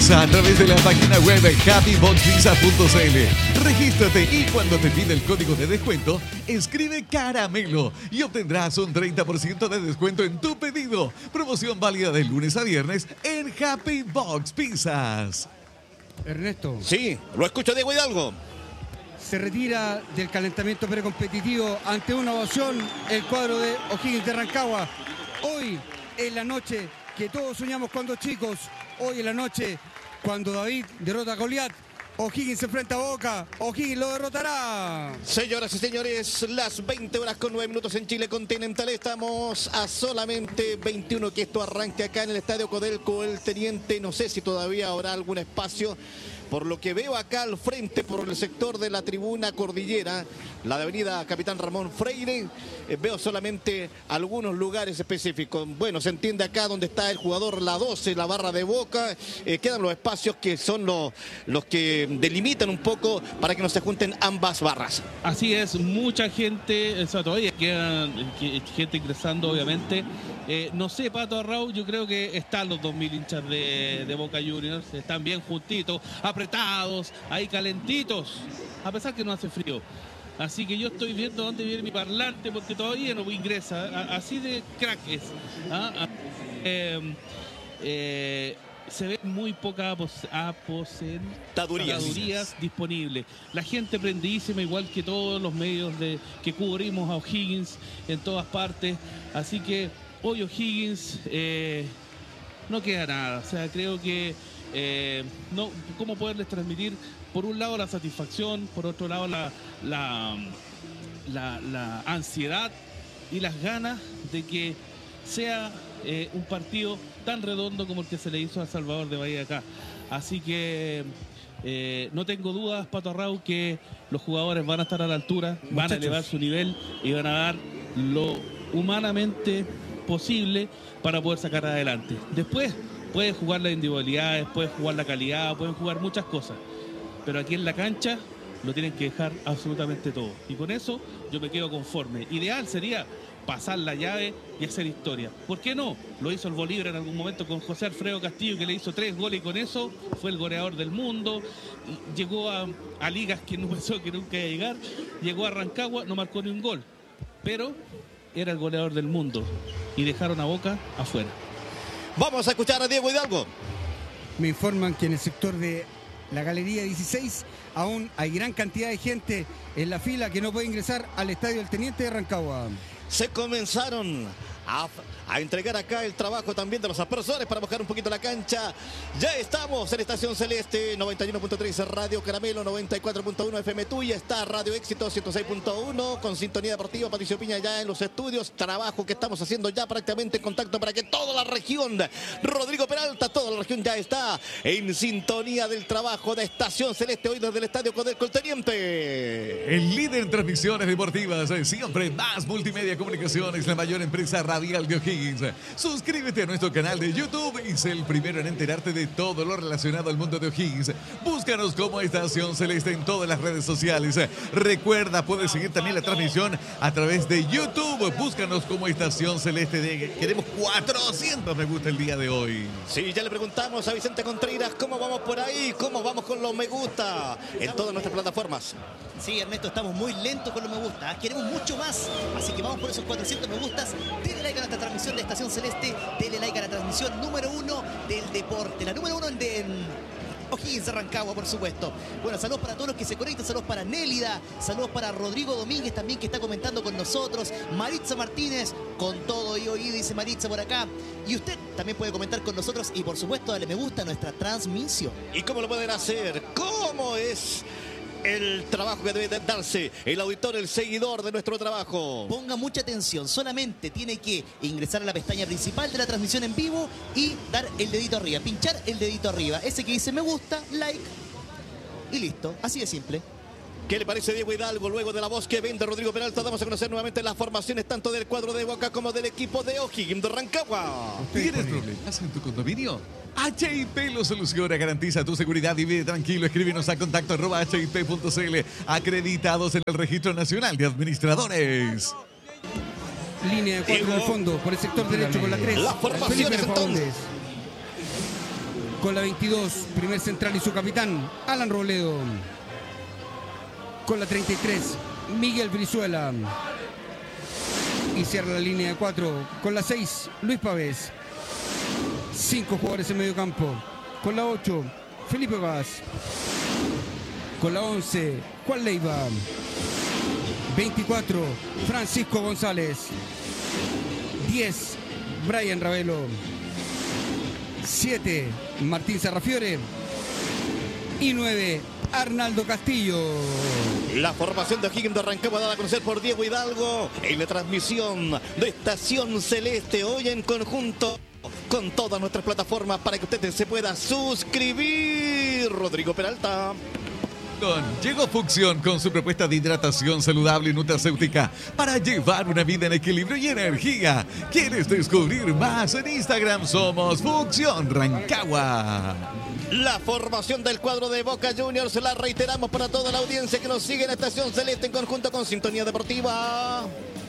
pizza a través de la página web happyboxpizza.cl. Regístrate y cuando te pide el código de descuento, escribe caramelo y obtendrás un 30% de descuento en tu pedido. Promoción válida de lunes a viernes en Happy Box Pizzas. Ernesto. Sí, lo escucho, Diego Hidalgo. Se retira del calentamiento precompetitivo ante una ovación el cuadro de O'Higgins de Rancagua. Hoy es la noche que todos soñamos cuando chicos. Hoy es la noche cuando David derrota a Goliat. O'Higgins se enfrenta a Boca. O'Higgins lo derrotará. Señoras y señores, las 20:09 en Chile continental. Estamos a solamente 21 que esto arranque acá en el Estadio Codelco El Teniente. No sé si todavía habrá algún espacio. Por lo que veo acá al frente, por el sector de la tribuna Cordillera, la de avenida Capitán Ramón Freire, veo solamente algunos lugares específicos. Bueno, se entiende acá donde está el jugador, la 12, la barra de Boca. Quedan los espacios que son los que delimitan un poco para que no se junten ambas barras. Así es, mucha gente, o sea, todavía queda gente ingresando, obviamente. No sé, Pato Arrau, yo creo que están los 2000 hinchas de Boca Juniors, están bien juntitos, apretados, ahí calentitos, a pesar que no hace frío. Así que yo estoy viendo dónde viene mi parlante porque todavía no ingresa, así de crack es. Se ven muy pocas aposentadurías disponibles. La gente prendidísima, igual que todos los medios que cubrimos a O'Higgins en todas partes. Así que hoy O'Higgins no queda nada. O sea, creo que no, cómo poderles transmitir, por un lado, la satisfacción, por otro lado, la ansiedad y las ganas de que sea un partido tan redondo como el que se le hizo a Salvador de Bahía acá. Así que no tengo dudas, Pato Arrau, que los jugadores van a estar a la altura, van a elevar su nivel y van a dar lo humanamente posible para poder sacar adelante. Después pueden jugar las individualidades, pueden jugar la calidad, pueden jugar muchas cosas, pero aquí en la cancha lo tienen que dejar absolutamente todo, y con eso yo me quedo conforme. Ideal sería pasar la llave y hacer historia. ¿Por qué no? Lo hizo el Bolívar en algún momento con José Alfredo Castillo, que le hizo 3 goles, y con eso fue el goleador del mundo. Llegó a ligas que no pensó que nunca iba a llegar. Llegó a Rancagua, no marcó ni un gol, pero era el goleador del mundo y dejaron a Boca afuera. Vamos a escuchar a Diego Hidalgo. Me informan que en el sector de la Galería 16 aún hay gran cantidad de gente en la fila que no puede ingresar al Estadio El Teniente de Rancagua. Se comenzaron a entregar acá el trabajo también de los aspersores para mojar un poquito la cancha. Ya estamos en Estación Celeste, 91.3 Radio Caramelo, 94.1 FM Tuya. Está Radio Éxito 106.1 con sintonía deportiva. Patricio Piña ya en los estudios. Trabajo que estamos haciendo ya prácticamente en contacto para que toda la región, Rodrigo Peralta, toda la región ya está en sintonía del trabajo de Estación Celeste hoy desde el Estadio Codelco El Teniente. El líder en transmisiones deportivas, siempre más multimedia comunicaciones, la mayor empresa radial de O'Higgins. Suscríbete a nuestro canal de YouTube y sé el primero en enterarte de todo lo relacionado al mundo de O'Higgins. Búscanos como Estación Celeste en todas las redes sociales. Recuerda, puedes seguir también la transmisión a través de YouTube. Búscanos como Estación Celeste. Queremos 400 me gusta el día de hoy. Sí, ya le preguntamos a Vicente Contreras cómo vamos por ahí, cómo vamos con los me gusta en todas nuestras plataformas. Sí, Ernesto, estamos muy lentos con los me gusta. Queremos mucho más, así que vamos por esos 400 me gustas. Denle like a nuestra transmisión de Estación Celeste. Denle like a la transmisión número 1 del deporte. La número 1 en O'Higgins de Rancagua, por supuesto. Bueno, saludos para todos los que se conectan. Saludos para Nélida. Saludos para Rodrigo Domínguez también, que está comentando con nosotros. Maritza Martínez, con todo y oído, dice Maritza por acá. Y usted también puede comentar con nosotros y, por supuesto, dale me gusta a nuestra transmisión. ¿Y cómo lo pueden hacer? ¿Cómo es el trabajo que debe darse el auditor, el seguidor de nuestro trabajo? Ponga mucha atención, solamente tiene que ingresar a la pestaña principal de la transmisión en vivo y dar el dedito arriba, pinchar el dedito arriba, ese que dice me gusta, like y listo, así de simple. ¿Qué le parece Diego Hidalgo? Luego de la voz que vende Rodrigo Peralta, vamos a conocer nuevamente las formaciones tanto del cuadro de Boca como del equipo de O'Higgins de Rancagua. ¿Tienes problemas en tu condominio? HIP lo soluciona, garantiza tu seguridad y vive tranquilo. Escríbenos a contacto@hip.cl. Acreditados en el Registro Nacional de Administradores. Línea de 4 en el fondo, por el sector derecho con la 3. Las formaciones entonces. Con la 22, primer central y su capitán, Alan Robledo. Con la 33, Miguel Brizuela. Y cierra la línea de 4 con la 6, Luis Pavés. 5 jugadores en medio campo. Con la 8, Felipe Vaz. Con la 11, Juan Leiva. 24, Francisco González. 10, Brian Ravelo. 7, Martín Sarrafiore. Y 9, Arnaldo Castillo. La formación de O'Higgins de Rancagua dada a conocer por Diego Hidalgo en la transmisión de Estación Celeste, hoy en conjunto con todas nuestras plataformas para que usted se pueda suscribir. Rodrigo Peralta. Llegó Fucción con su propuesta de hidratación saludable y nutracéutica para llevar una vida en equilibrio y energía. ¿Quieres descubrir más? En Instagram somos Fucción Rancagua. La formación del cuadro de Boca Juniors la reiteramos para toda la audiencia que nos sigue en Estación Celeste en conjunto con Sintonía Deportiva.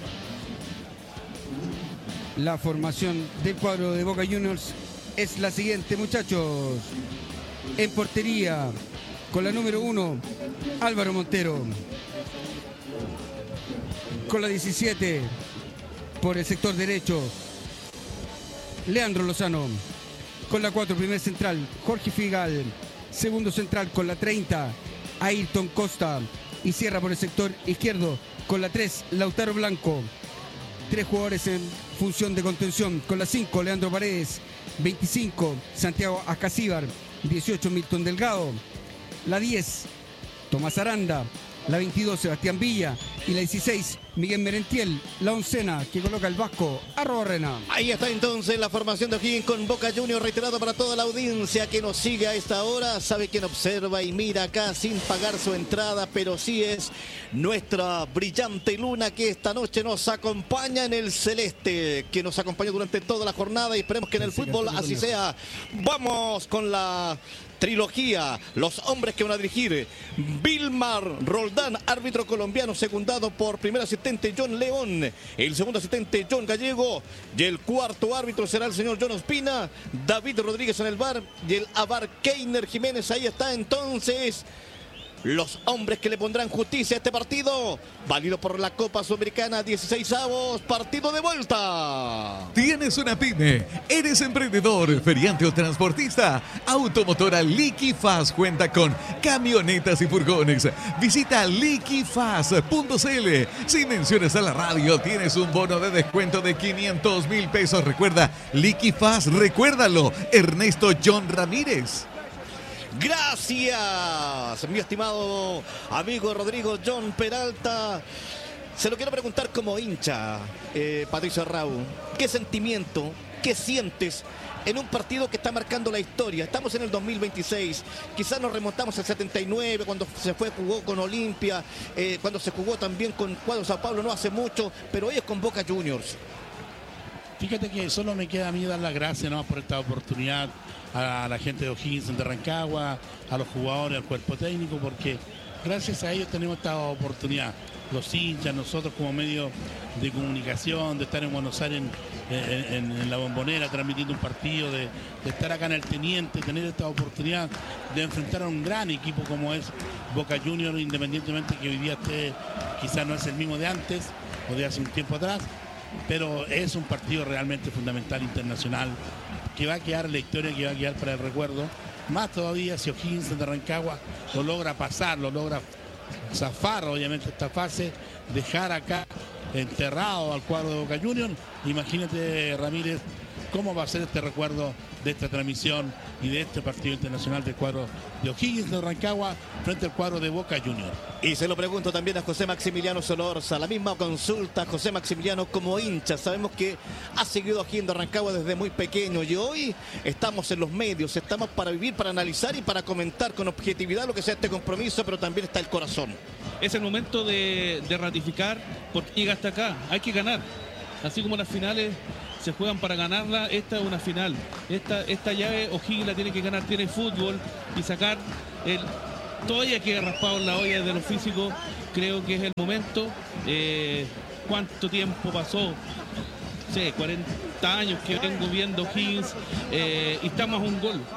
La formación del cuadro de Boca Juniors es la siguiente, muchachos. En portería, con la número 1, Álvaro Montero. Con la 17, por el sector derecho, Leandro Lozano. Con la 4, primer central, Jorge Figal. Segundo central, con la 30, Ayrton Costa. Y cierra por el sector izquierdo, con la 3, Lautaro Blanco. 3 jugadores en función de contención. Con la 5, Leandro Paredes. 25, Santiago Ascasíbar. 18, Milton Delgado. La 10, Tomás Aranda. La 22, Sebastián Villa. Y la 16, Miguel Merentiel. La oncena que coloca el vasco, Arrobarrena. Ahí está entonces la formación de O'Higgins con Boca Juniors, reiterado para toda la audiencia que nos sigue a esta hora. Sabe quién observa y mira acá sin pagar su entrada, pero sí es nuestra brillante luna que esta noche nos acompaña en el celeste, que nos acompañó durante toda la jornada y esperemos que en el fútbol así sea. Vamos con la trilogía, los hombres que van a dirigir: Vilmar Roldán, árbitro colombiano, secundado por primer asistente John León, el segundo asistente John Gallego, y el cuarto árbitro será el señor John Ospina, David Rodríguez en el VAR y el Abar Keiner Jiménez. Ahí está entonces los hombres que le pondrán justicia a este partido, válido por la Copa Sudamericana, 16avos, partido de vuelta. ¿Tienes una pyme? ¿Eres emprendedor, feriante o transportista? Automotora Liquifaz cuenta con camionetas y furgones. Visita liquifaz.cl. Si mencionas a la radio, tienes un bono de descuento de 500,000 pesos. Recuerda, Liquifaz, recuérdalo. Ernesto John Ramírez. Gracias, mi estimado amigo Rodrigo John Peralta. Se lo quiero preguntar como hincha, Patricio Arrau. ¿Qué sentimiento, qué sientes en un partido que está marcando la historia? Estamos en el 2026, quizás nos remontamos al 79, cuando jugó con Olimpia, cuando se jugó también con Cuadro Sao Paulo, no hace mucho, pero hoy es con Boca Juniors. Fíjate que solo me queda a mí dar las gracias, ¿no?, por esta oportunidad a la gente de O'Higgins de Rancagua, a los jugadores, al cuerpo técnico, porque gracias a ellos tenemos esta oportunidad. Los hinchas, nosotros como medio de comunicación, de estar en Buenos Aires en la Bombonera transmitiendo un partido, de estar acá en el Teniente, tener esta oportunidad de enfrentar a un gran equipo como es Boca Juniors, independientemente que hoy día quizás no es el mismo de antes o de hace un tiempo atrás, pero es un partido realmente fundamental, internacional, que va a quedar en la historia, que va a quedar para el recuerdo. Más todavía si O'Higgins de Rancagua lo logra pasar, lo logra zafar obviamente esta fase, dejar acá enterrado al cuadro de Boca Juniors. Imagínate, Ramírez, cómo va a ser este recuerdo de esta transmisión y de este partido internacional del cuadro de O'Higgins de Rancagua frente al cuadro de Boca Juniors. Y se lo pregunto también a José Maximiliano Solorza, la misma consulta, José Maximiliano, como hincha. Sabemos que ha seguido O'Higgins de Rancagua desde muy pequeño y hoy estamos en los medios, estamos para vivir, para analizar y para comentar con objetividad lo que sea este compromiso, pero también está el corazón. Es el momento de ratificar porque llega hasta acá, hay que ganar, así como las finales se juegan para ganarla, esta es una final. Esta llave O'Higgins la tiene que ganar, tiene fútbol y sacar el... Todavía queda raspado en la olla de lo físico, creo que es el momento. ¿Cuánto tiempo pasó? Sí, 40 años que vengo viendo O'Higgins y estamos a un gol.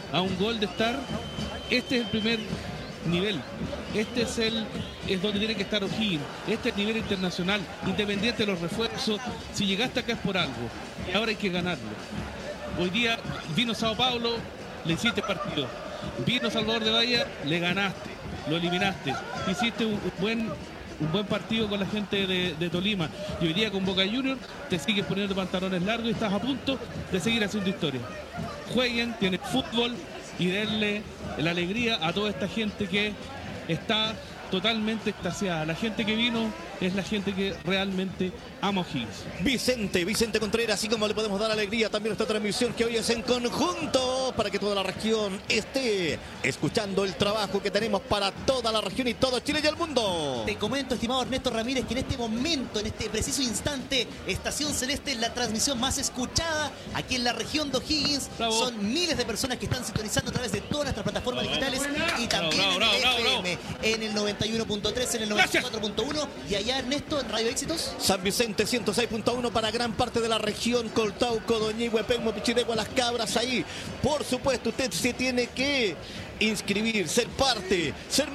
a un gol de estar. Este es el primer nivel. Este es donde tiene que estar O'Higgins. Este es el nivel internacional, independiente de los refuerzos. Si llegaste acá es por algo. Ahora hay que ganarlo. Hoy día vino Sao Paulo, le hiciste partido. Vino Salvador de Bahía, le ganaste, lo eliminaste. Hiciste un buen partido con la gente de Tolima. Y hoy día con Boca Juniors te sigues poniendo pantalones largos y estás a punto de seguir haciendo historia. Jueguen, tienen fútbol y denle la alegría a toda esta gente que está totalmente extasiada. La gente que vino es la gente que realmente ama O'Higgins. Vicente Contreras, así como le podemos dar alegría también a esta transmisión que hoy es en conjunto para que toda la región esté escuchando el trabajo que tenemos para toda la región y todo Chile y el mundo. Te comento, estimado Ernesto Ramírez, que en este momento, en este preciso instante, Estación Celeste es la transmisión más escuchada aquí en la región de O'Higgins. Bravo. Son miles de personas que están sintonizando a través de todas nuestras plataformas digitales y también en el FM, en el 91.3, en el 94.1 y allá, Ernesto, en Radio Éxitos. San Vicente 106.1 para gran parte de la región, Coltauco, Doñihue, Peumo, Pichidegua, Las Cabras, ahí. Por supuesto, usted se tiene que inscribir, ser parte, ser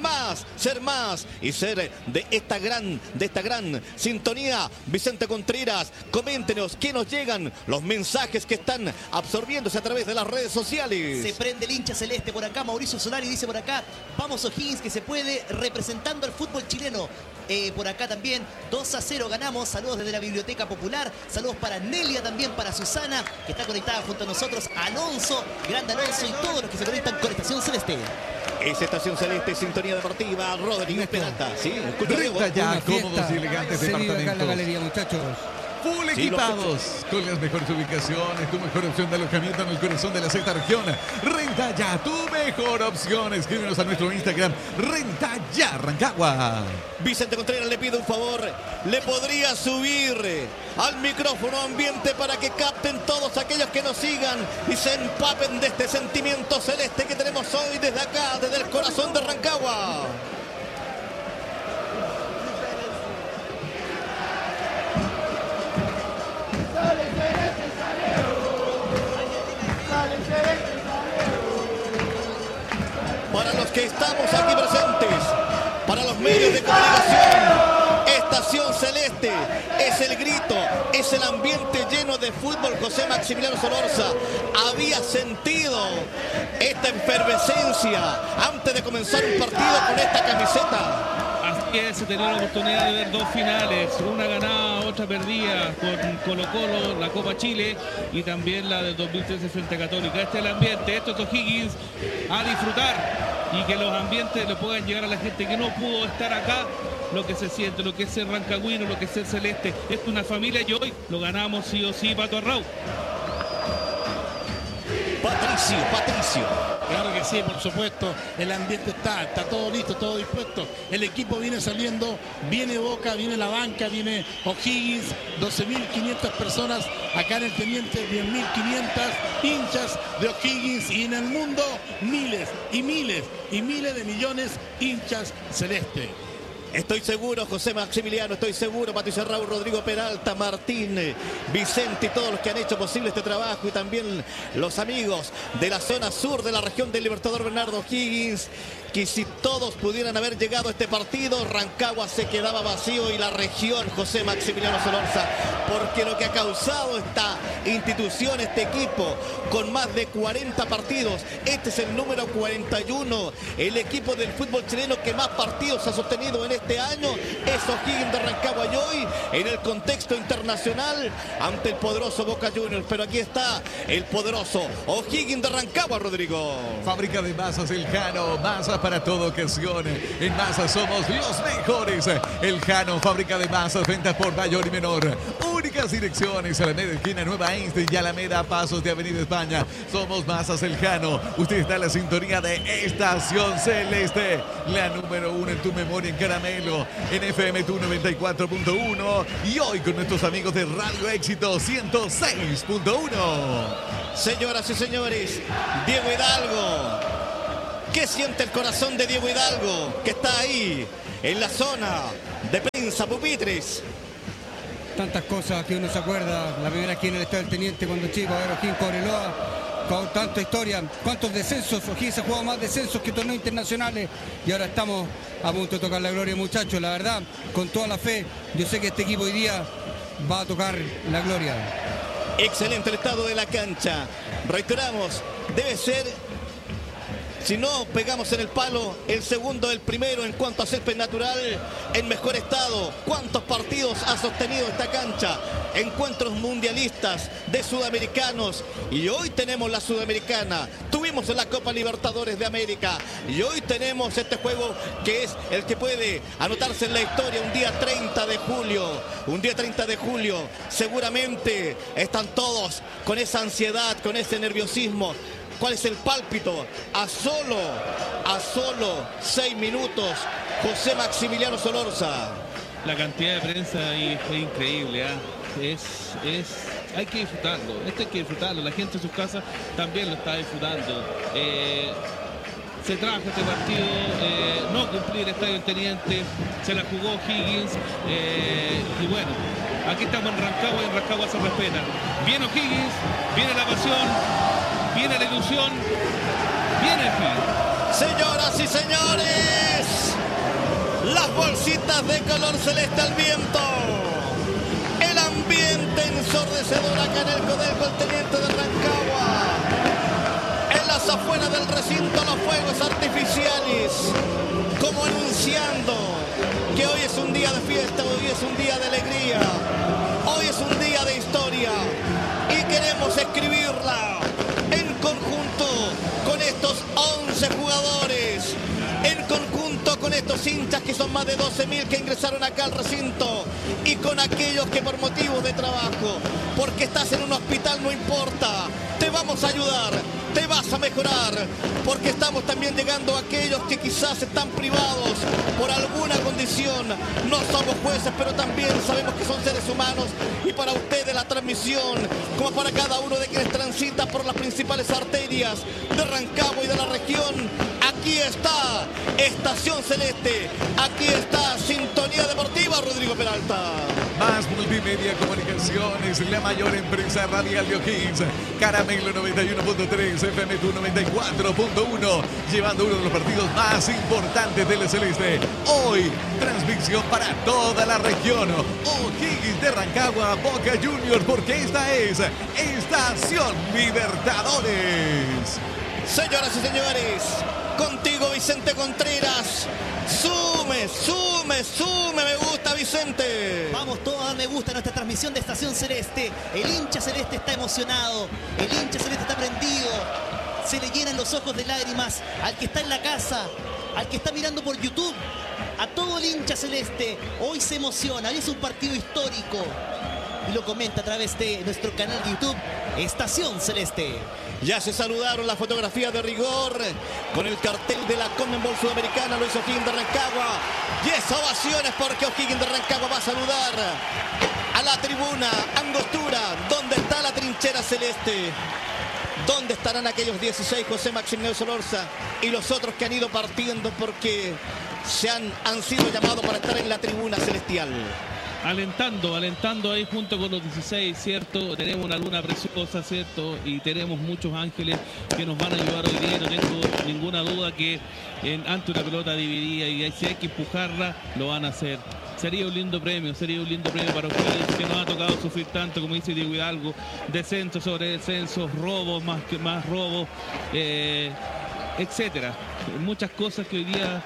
más y ser de esta gran sintonía. Vicente Contreras, coméntenos que nos llegan los mensajes que están absorbiéndose a través de las redes sociales. Se prende el hincha celeste por acá. Mauricio Solari dice por acá: vamos O'Higgins, que se puede, representando al fútbol chileno. Por acá también 2-0 ganamos. Saludos desde la Biblioteca Popular. Saludos para Nelia, también para Susana, que está conectada junto a nosotros. Alonso, grande Alonso, y todos los que se conectan con Estación Celeste. Es Estación Celeste, sintonía deportiva. Rodríguez Peralta, ¿sí? Renta Ya, cómodos y elegantes se vive acá en la departamentos. galería, muchachos. Full equipados, con las mejores ubicaciones, tu mejor opción de alojamiento en el corazón de la sexta región. Renta Ya, tu mejor opción. Escríbenos a nuestro Instagram, Renta Ya Rancagua. Vicente Contreras le pide un favor. ¿Le podría subir al micrófono ambiente para que capten todos aquellos que nos sigan y se empapen de este sentimiento celeste que tenemos hoy desde acá, desde el corazón de Rancagua? Para los que estamos aquí presentes, para los medios de comunicación, Estación Celeste es el grito, es el ambiente lleno de fútbol. José Maximiliano Solorza había sentido esta efervescencia antes de comenzar un partido con esta camiseta. Así es, se tenía la oportunidad de ver dos finales, una ganada, otra perdida, con Colo-Colo, la Copa Chile y también la del 2013 frente a Católica. Este es el ambiente, esto es O'Higgins, a disfrutar y que los ambientes le puedan llegar a la gente que no pudo estar acá, lo que se siente, lo que es ser rancagüino, lo que es ser celeste. Esto es una familia y hoy lo ganamos sí o sí, Pato Arrau. Patricio. Claro que sí, por supuesto. El ambiente está todo listo, todo dispuesto. El equipo viene saliendo, viene Boca, viene la banca, viene O'Higgins, 12.500 personas acá en el Teniente, 10.500 hinchas de O'Higgins, y en el mundo miles y miles y miles de millones hinchas celeste. Estoy seguro, José Maximiliano, estoy seguro, Patricio Raúl, Rodrigo Peralta, Martín, Vicente y todos los que han hecho posible este trabajo, y también los amigos de la zona sur de la región del Libertador Bernardo O'Higgins, que si todos pudieran haber llegado a este partido, Rancagua se quedaba vacío y la región, José Maximiliano Solorza, porque lo que ha causado esta institución, este equipo, con más de 40 partidos, este es el número 41, el equipo del fútbol chileno que más partidos ha sostenido en este año, es O'Higgins de Rancagua, y hoy en el contexto internacional ante el poderoso Boca Juniors, pero aquí está el poderoso O'Higgins de Rancagua, Rodrigo. Fábrica de masas El Jano, masas para toda ocasión. En masas somos los mejores. El Jano, fábrica de masas, ventas por mayor y menor. Únicas direcciones: Alameda esquina Nueva Einstein y Alameda Pasos de Avenida España. Somos Masas El Jano. Usted está en la sintonía de Estación Celeste, la número 1 en tu memoria en caramelo, en FM Tu 94.1, y hoy con nuestros amigos de Radio Éxito 106.1. Señoras y señores, Diego Hidalgo. ¿Qué siente el corazón de Diego Hidalgo, que está ahí en la zona de prensa, pupitres? Tantas cosas que uno se acuerda. La primera aquí en el Estadio del Teniente cuando chico, a ver O'Higgins Cobreloa. con tanta historia, cuántos descensos. O'Higgins ha jugado más descensos que torneos internacionales y ahora estamos a punto de tocar la gloria, muchachos. La verdad, con toda la fe, yo sé que este equipo hoy día va a tocar la gloria. Excelente el estado de la cancha. Reiteramos, debe ser, si no pegamos en el palo, el segundo, el primero en cuanto a césped natural, en mejor estado. ¿Cuántos partidos ha sostenido esta cancha? Encuentros mundialistas de sudamericanos. Y hoy tenemos la Sudamericana. Tuvimos la Copa Libertadores de América. Y hoy tenemos este juego que es el que puede anotarse en la historia un día 30 de julio. Un día 30 de julio. Seguramente están todos con esa ansiedad, con ese nerviosismo. ¿Cuál es el pálpito? A solo 6 minutos, José Maximiliano Solorza. La cantidad de prensa ahí fue increíble, hay que disfrutarlo, esto hay que disfrutarlo. La gente en sus casas también lo está disfrutando. Se trajo este partido, no cumplir el Estadio Teniente, se la jugó O'Higgins, y bueno, aquí estamos en Rancagua y en Rancagua se respeta. Viene O'Higgins, viene la pasión, viene la ilusión, viene el fin. Señoras y señores, las bolsitas de color celeste al viento. El ambiente ensordecedor acá en el Codelco, el Teniente de Rancagua. En las afueras del recinto, los fuegos artificiales, como anunciando que hoy es un día de fiesta, hoy es un día de alegría, hoy es un día de historia y queremos escribirla en conjunto con estos 11 jugadores, en conjunto con estos hinchas que son más de 12.000 que ingresaron acá al recinto y con aquellos que por motivos de trabajo, porque estás en un hospital no importa, te vamos a ayudar, te vas a mejorar, porque estamos también llegando a aquellos que quizás están privados por alguna condición. No somos jueces, pero también sabemos que son seres humanos y para ustedes la transmisión, como para cada uno de quienes transita por las principales arterias de Rancagua y de la región, aquí está Estación Celeste, aquí está Sintonía Deportiva, Rodrigo Peralta. Más Multimedia Comunicaciones, la mayor empresa radial de O'Higgins. Caramelo 91.3, FM 94.1, llevando uno de los partidos más importantes del Celeste. Hoy, transmisión para toda la región. O'Higgins de Rancagua, Boca Juniors, porque esta es Estación Libertadores. Señoras y señores, contigo Vicente Contreras. Sume, me gusta Vicente. Vamos todos a dar me gusta a nuestra transmisión de Estación Celeste. El hincha celeste está emocionado, el hincha celeste está prendido. Se le llenan los ojos de lágrimas al que está en la casa, al que está mirando por YouTube. A todo el hincha celeste, hoy se emociona, hoy es un partido histórico. Y lo comenta a través de nuestro canal de YouTube, Estación Celeste. Ya se saludaron la fotografía de rigor con el cartel de la Conmebol Sudamericana, lo hizo O'Higgins de Rancagua. Y es ovaciones porque O'Higgins de Rancagua va a saludar a la tribuna Angostura, donde está la trinchera celeste. ¿Dónde estarán aquellos 16, José Maximiliano Solorza y los otros que han ido partiendo porque han sido llamados para estar en la tribuna celestial? Alentando ahí junto con los 16, ¿cierto? Tenemos una luna preciosa, ¿cierto? Y tenemos muchos ángeles que nos van a ayudar hoy día. No tengo ninguna duda que ante una pelota dividida y si hay que empujarla, lo van a hacer. Sería un lindo premio para ustedes que nos ha tocado sufrir tanto, como dice Diego Hidalgo, descenso sobre descenso, robos más robos, etcétera. Muchas cosas que hoy día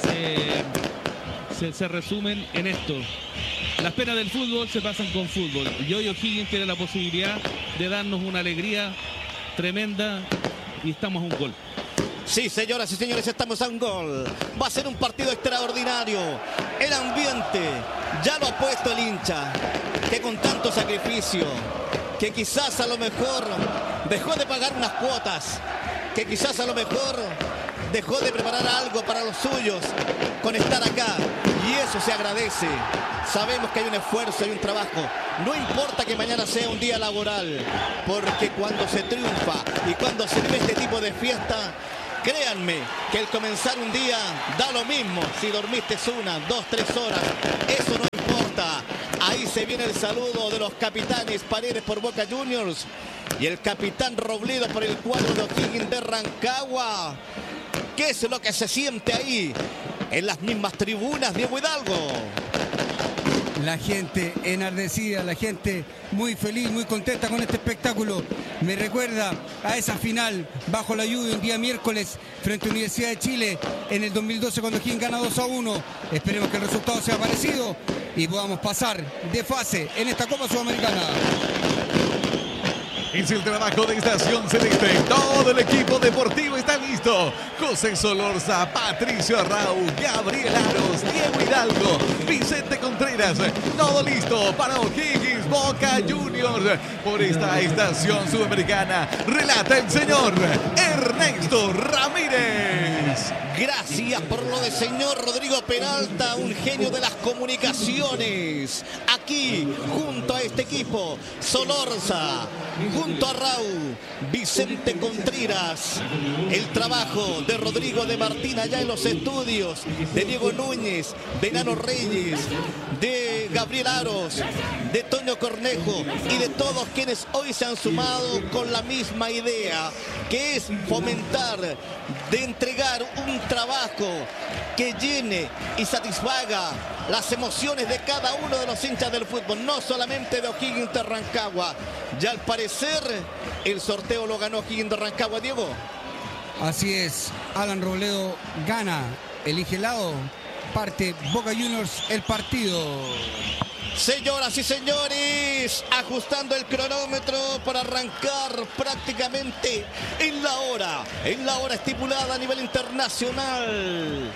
se resumen en esto. Las penas del fútbol se pasan con fútbol. Y hoy O'Higgins tiene la posibilidad de darnos una alegría tremenda y estamos a un gol. Sí, señoras y señores, estamos a un gol. Va a ser un partido extraordinario. El ambiente ya lo ha puesto el hincha, que con tanto sacrificio, que quizás a lo mejor dejó de pagar unas cuotas, que quizás a lo mejor dejó de preparar algo para los suyos con estar acá. Y eso se agradece. Sabemos que hay un esfuerzo y un trabajo. No importa que mañana sea un día laboral, porque cuando se triunfa y cuando se vive este tipo de fiesta, créanme que el comenzar un día da lo mismo si dormiste 1, 2, 3 horas. Eso no importa. Ahí se viene el saludo de los capitanes Paredes por Boca Juniors y el capitán Robledo por el cuadro de O'Higgins de Rancagua. ¿Qué es lo que se siente ahí en las mismas tribunas, Diego Hidalgo? La gente enardecida, la gente muy feliz, muy contenta con este espectáculo. Me recuerda a esa final bajo la lluvia un día miércoles frente a Universidad de Chile en el 2012 cuando O'Higgins gana 2-1. Esperemos que el resultado sea parecido y podamos pasar de fase en esta Copa Sudamericana. Es el trabajo de Estación Celeste. Todo el equipo deportivo está listo. José Solorza, Patricio Arrau, Gabriel Aros, Diego Hidalgo, Vicente Contreras. Todo listo para O'Higgins Boca Juniors. Por esta Estación Sudamericana relata el señor Ernesto Ramírez. Gracias por lo de señor Rodrigo Peralta, un genio de las comunicaciones. Aquí, junto a este equipo, Solorza, junto a Raúl, Vicente Contreras, el trabajo de Rodrigo de Martín allá en los estudios, de Diego Núñez, de Nano Reyes, de Gabriel Aros, de Toño Cornejo y de todos quienes hoy se han sumado con la misma idea, que es fomentar, de entregar un trabajo que llene y satisfaga las emociones de cada uno de los hinchas del fútbol, no solamente de O'Higgins de Rancagua. Ya al parecer el sorteo lo ganó O'Higgins de Rancagua, Diego. Así es, Alan Robledo gana, elige lado, parte Boca Juniors el partido. Señoras y señores, ajustando el cronómetro para arrancar prácticamente en la hora estipulada a nivel internacional.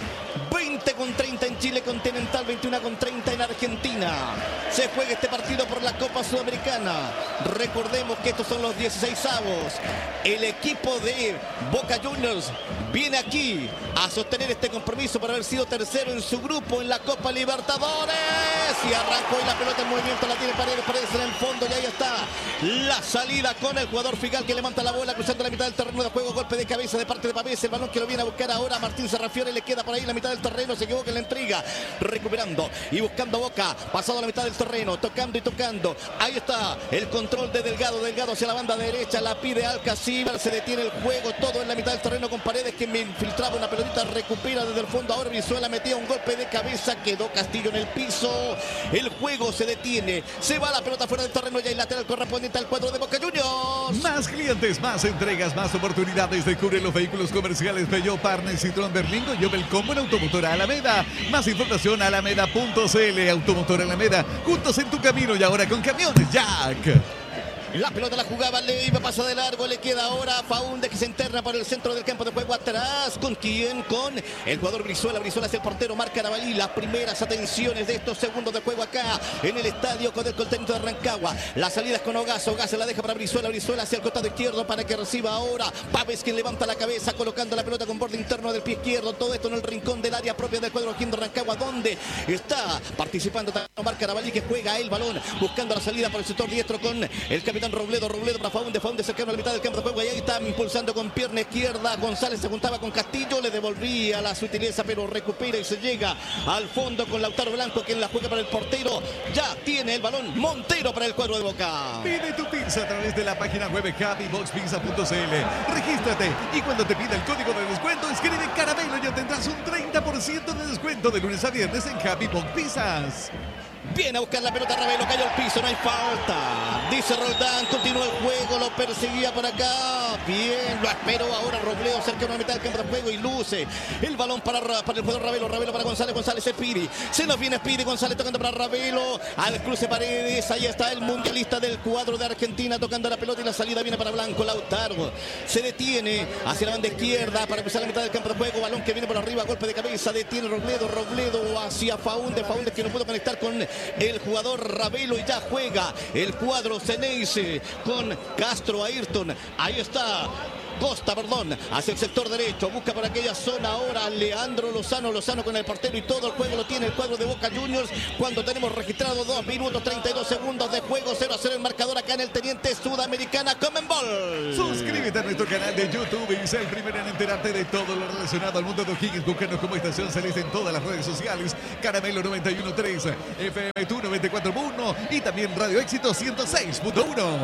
20:30 en Chile continental, 21:30 en Argentina. Se juega este partido por la Copa Sudamericana. Recordemos que estos son los 16avos. El equipo de Boca Juniors viene aquí a sostener este compromiso por haber sido tercero en su grupo en la Copa Libertadores. Y arrancó y la pelota en movimiento, la tiene Paredes en el fondo y ahí está la salida con el jugador Figal que levanta la bola cruzando la mitad del terreno de juego. Golpe de cabeza de parte de Pavés, el balón que lo viene a buscar ahora Martín Serrafiore, le queda por ahí la mitad del terreno, se equivoca en la entrega, recuperando y buscando Boca, pasado la mitad del terreno, tocando y tocando, ahí está el control de Delgado hacia la banda derecha, la pide Alcacíbar, se detiene el juego, todo en la mitad del terreno con Paredes que me infiltraba una pelotita, recupera desde el fondo, ahora Brizuela metía un golpe de cabeza, quedó Castillo en el piso, el juego se detiene, se va la pelota fuera del terreno y hay lateral correspondiente al cuadro de Boca Juniors. Más clientes, más entregas, más oportunidades. Descubre los vehículos comerciales Peugeot, Partner, Citroën, Berlingo y Opel Combo en Automotora Alameda. Más información alameda.cl. Automotora Alameda, juntos en tu camino y ahora con Camiones Jack. La pelota la jugaba Leiva, pasa de largo, le queda ahora a Faúndez que se interna por el centro del campo de juego atrás. ¿Con quién? Con el jugador Brizuela. Brizuela es el portero, marca Arabalí. Las primeras atenciones de estos segundos de juego acá en el estadio con el contento de Rancagua. La salida es con Ogazo, Ogazo la deja para Brizuela. Brizuela hacia el costado izquierdo para que reciba ahora Pávez, quien levanta la cabeza colocando la pelota con borde interno del pie izquierdo. Todo esto en el rincón del área propia del cuadro de Rancagua, donde está participando también marca Arabalí, que juega el balón buscando la salida por el sector diestro con el capitán Robledo para Faúndez cercano a la mitad del campo de juego y ahí está impulsando con pierna izquierda. González se juntaba con Castillo, le devolvía la sutileza pero recupera y se llega al fondo con Lautaro Blanco, quien la juega para el portero. Ya tiene el balón Montero para el cuadro de Boca. Pide tu pizza a través de la página web happyboxpizza.cl. Regístrate y cuando te pida el código de descuento escribe Caramelo y obtendrás un 30% de descuento de lunes a viernes en Happy Box Pizzas. Viene a buscar la pelota Ravelo, cayó al piso, no hay falta. Dice Roldán, continúa el juego, lo perseguía por acá. Bien, lo esperó ahora Robledo cerca de la mitad del campo de juego y luce el balón para el jugador Ravelo, Ravelo para González, González es Piri. Se nos viene Piri, González tocando para Ravelo, al cruce Paredes, ahí está el mundialista del cuadro de Argentina tocando la pelota y la salida viene para Blanco. Lautaro se detiene hacia la banda izquierda para empezar la mitad del campo de juego, balón que viene por arriba, golpe de cabeza, detiene Robledo hacia Faúndez que no pudo conectar con el jugador Ravelo y ya juega el cuadro Ceneice con Castro Ayrton. Ahí está Costa, hacia el sector derecho, busca por aquella zona ahora Leandro Lozano con el portero y todo el juego lo tiene el cuadro de Boca Juniors cuando tenemos registrado 2 minutos 32 segundos de juego, 0-0 el marcador acá en el Teniente Sudamericana Conmebol. Suscríbete a nuestro canal de YouTube y sé el primero en enterarte de todo lo relacionado al mundo de O'Higgins. Búscanos como Estación Celeste en todas las redes sociales, Caramelo 91.3, FM 94.1 y también Radio Éxito 106.1.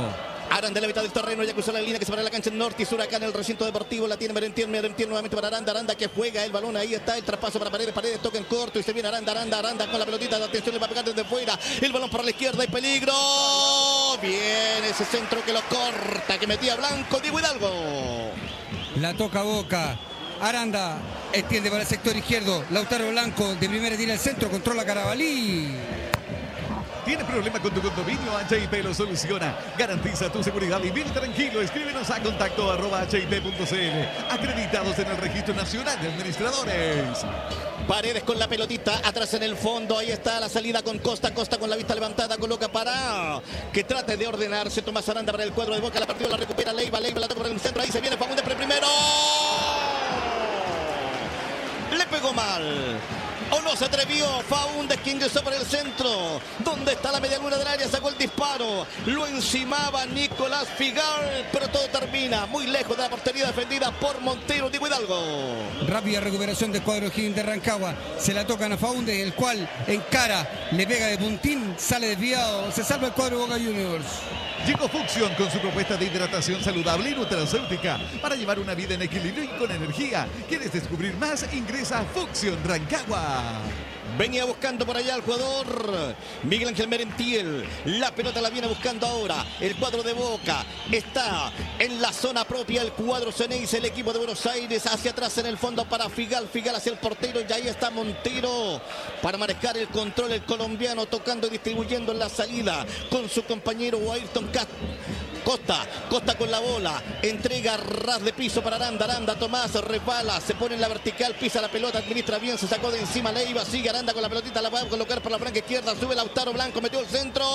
Aranda en la mitad del terreno, ya cruzó la línea que separa la cancha norte y sur acá en el recinto deportivo. La tiene Merentiel nuevamente para Aranda. Aranda que juega el balón, ahí está el traspaso para Paredes. Paredes toca en corto y se viene Aranda con la pelotita. Atención, le va a pegar desde fuera. El balón para la izquierda, hay peligro. Bien, ese centro que lo corta, que metía Blanco, Diego Hidalgo. La toca Boca. Aranda extiende para el sector izquierdo. Lautaro Blanco de primera tira al centro, controla Carabalí. ¿Tienes problema con tu condominio? HIP lo soluciona. Garantiza tu seguridad y vive tranquilo. Escríbenos a contacto@hip.cl. Acreditados en el Registro Nacional de Administradores. Paredes con la pelotita, atrás en el fondo, ahí está la salida con Costa, Costa con la vista levantada, coloca para que trate de ordenarse, Tomás Aranda para el cuadro de Boca, la partida la recupera Leiva la toca por el centro, ahí se viene Faúndez primero, le pegó mal. O no se atrevió Faúndez, que ingresó por el centro. ¿Dónde está la media luna del área? Sacó el disparo. Lo encimaba Nicolás Figal, pero todo termina muy lejos de la portería defendida por Montero, Diego Hidalgo. Rápida recuperación del cuadro O'Higgins de Rancagua. Se la tocan a Faúndez, el cual encara, le pega de puntín, sale desviado. Se salva el cuadro Boca Juniors. Llegó Fucsion con su propuesta de hidratación saludable y nutracéutica para llevar una vida en equilibrio y con energía. ¿Quieres descubrir más? Ingresa a Fucsion Rancagua. Venía buscando por allá el jugador Miguel Ángel Merentiel. La pelota la viene buscando ahora el cuadro de Boca. Está en la zona propia el cuadro Ceneice, el equipo de Buenos Aires. Hacia atrás en el fondo para Figal. Figal hacia el portero y ahí está Montero para manejar el control. El colombiano tocando y distribuyendo en la salida con su compañero Ayrton Costa con la bola, entrega ras de piso para Aranda, Tomás resbala, se pone en la vertical, pisa la pelota, administra bien, se sacó de encima Leiva, sigue Aranda con la pelotita, la va a colocar por la flanca izquierda, sube Lautaro Blanco, metió el centro.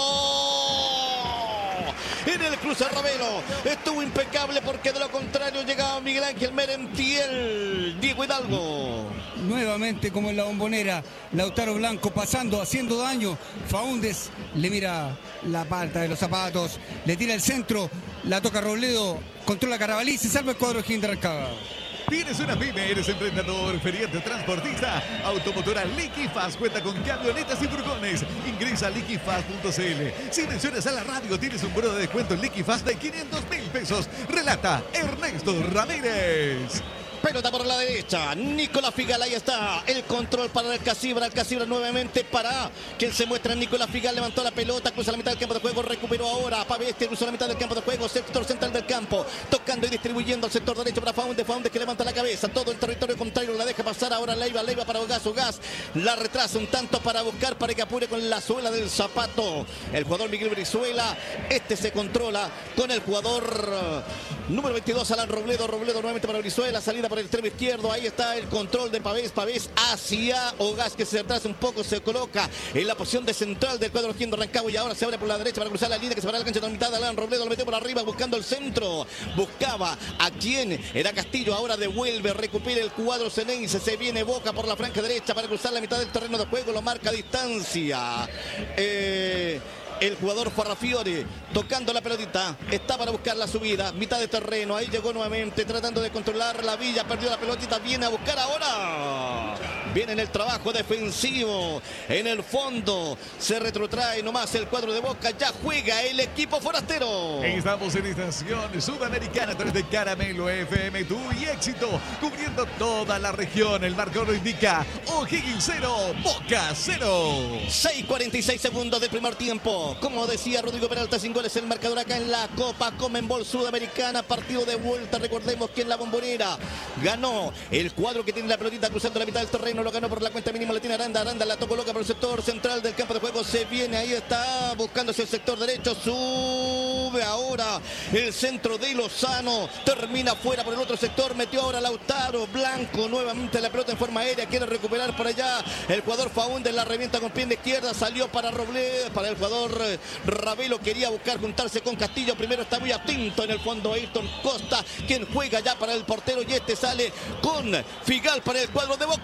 En el cruce Ravelo estuvo impecable porque de lo contrario llegaba Miguel Ángel Merentiel, Diego Hidalgo. Nuevamente como en la Bombonera, Lautaro Blanco pasando, haciendo daño. Faúndez le mira la palta de los zapatos, le tira el centro, la toca Robledo, controla Carabalí, se salva el cuadro O'Higgins de Rancagua. ¿Tienes una pyme? ¿Eres emprendedor, feriante, transportista? Automotora Liquifast cuenta con camionetas y furgones. Ingresa a liquifast.cl. Si mencionas a la radio, tienes un bono de descuento en Liquifast de 500.000 pesos. Relata Ernesto Ramírez. Pelota por la derecha, Nicolás Figal, ahí está el control para el Casibra nuevamente para quien se muestra. Nicolás Figal levantó la pelota, cruza la mitad del campo de juego, recuperó ahora Paveste, cruzó la mitad del campo de juego, sector central del campo, tocando y distribuyendo al sector derecho para Faúndez que levanta la cabeza, todo el territorio contrario la deja pasar ahora Leiva para Gas, la retrasa un tanto para buscar para que apure con la suela del zapato el jugador Miguel Brizuela. Se controla con el jugador número 22 Alan Robledo nuevamente para Brizuela, salida por el extremo izquierdo, ahí está el control de Pavés hacia Ogas, que se atrasa un poco, se coloca en la posición de central del cuadro O'Higgins de Rancagua y ahora se abre por la derecha para cruzar la línea que se va a la cancha de la mitad. Alan Robledo lo metió por arriba buscando el centro, buscaba a quien era Castillo, ahora devuelve, recupera el cuadro Ceneice, se viene Boca por la franja derecha para cruzar la mitad del terreno de juego, lo marca a distancia. El jugador Farrafiore tocando la pelotita, está para buscar la subida, mitad de terreno, ahí llegó nuevamente tratando de controlar la Villa, perdió la pelotita, viene a buscar ahora, viene en el trabajo defensivo, en el fondo, se retrotrae nomás el cuadro de Boca, ya juega el equipo forastero. Estamos en Estación Sudamericana a través de Caramelo FM, tú y éxito, cubriendo toda la región, el marcador indica O'Higgins 0, Boca 0. 6:46 segundos del primer tiempo. Como decía Rodrigo Peralta, sin goles el marcador acá en la Copa Conmebol Sudamericana, partido de vuelta. Recordemos que en la Bombonera ganó el cuadro que tiene la pelotita cruzando la mitad del terreno, lo ganó por la cuenta mínima, la tiene Aranda, la tocó loca por el sector central del campo de juego, se viene, ahí está, buscándose el sector derecho, sube ahora el centro de Lozano, termina fuera por el otro sector, metió ahora Lautaro Blanco, nuevamente la pelota en forma aérea, quiere recuperar por allá, el jugador Faúndez la revienta con pie de izquierda, salió para Robledo, para el jugador Ravelo, quería buscar juntarse con Castillo, primero está muy atento en el fondo Ayrton Costa, quien juega ya para el portero y sale con Figal para el cuadro de Boca.